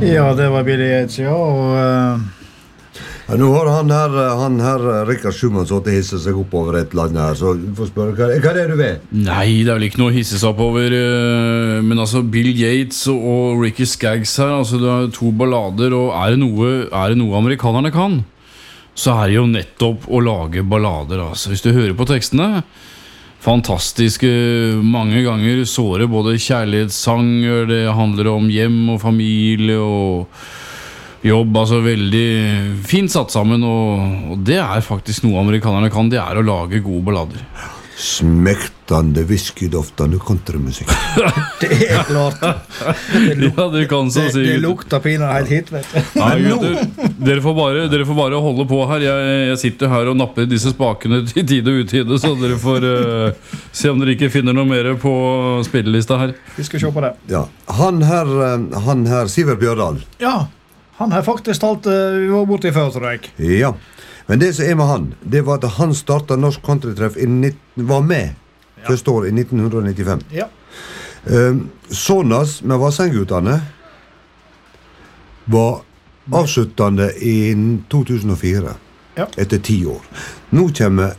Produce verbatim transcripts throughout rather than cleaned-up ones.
Ja, det var Billy Yates, ja, og... Uh... Ja, nå har han her, han her Rikard Schumann så til å hisse seg opp over et land her, så du får spørre, hva, hva er det du vet? Nei, det er vel ikke noe å hisse seg opp over, men altså Bill Yates og Ricky Skaggs her, altså det er to ballader, og er det noe, er det noe amerikanerne kan, så er det jo nettopp å lage ballader, altså. Hvis du hører på tekstene, fantastiske, mange ganger såre både kjærlighetssanger, det handler om hjem og familie og jobb, altså veldig fint satt sammen, og, og det er faktisk noe amerikanerne kan, det er å lage gode ballader. Smektande, whiskydoftande countrymusikk. Det er klart. Det luk- ja, det kan så det, si. det lukter piner helt hit, vet du. Nei, gutter, dere får, bare, dere får bare holde på her. Jeg, jeg sitter her og napper disse spakene til tide og utide, så dere får uh, se om dere ikke finner noe mer på spillelista her. Vi skal se på det. Ja, han her, han her Sivert Bjørdal. Ja, han har faktisk talt uh, vi var borte i før, tror jeg. Ja, men det som er med han, det var at han startet Norsk Countrytreff i nitten, var med ja. Første år i nitten nittifem. Ja. Um, Sånas med Vassendgutane var avsluttende i to tusen og fire, ja. Etter ti år. Nå kommer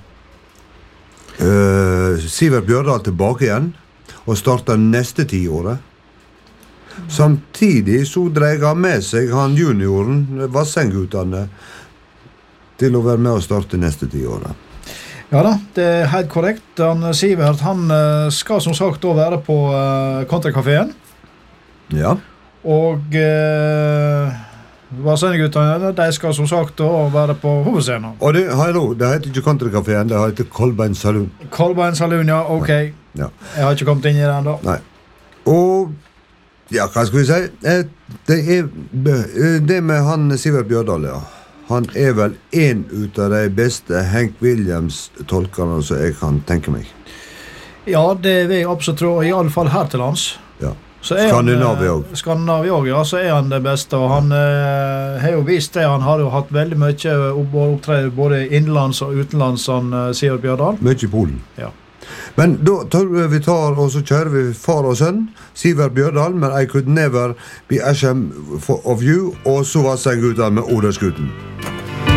uh, Sivert Bjørdal tilbake igjen og starter neste ti året. Samtidig så dreier han med seg han junioren, Vassendgutane, til å være med og starte neste ti året. Ja da, det er helt korrekt. Han, Sivert, han skal som sagt da være på uh, Countrycaféen. Ja. Og uh, Vassendgutane, de skal som sagt da være på hovedscenen. Og det, hallo, det heter ikke Countrycaféen, det heter Kolbein Saloon. Kolbein Saloon, ja, ok. Ja. Jeg har ikke kommet inn i den da. Nei. Og ja, hva skal vi si? Det er det med han Sivert Bjørdal, ja. Han er vel en ut av de beste Hank Williams-tolkerne som jeg kan tenke meg. Ja, det vil jeg absolutt tro, i alle fall her til lands. Ja. Skandinavia også. Skandinavia også, ja, så er han det beste, og han eh, har jo vist det. Han har jo hatt veldig mye opptrede både innenlands og utenlands, han Sivert Bjørdal. Mye i Polen. Ja. Men da tar vi tar, og så kjører vi far og sønn, Sivert Bjørdal, men I could never be ashamed of you, og så var Vassendgutane med Odderskuten.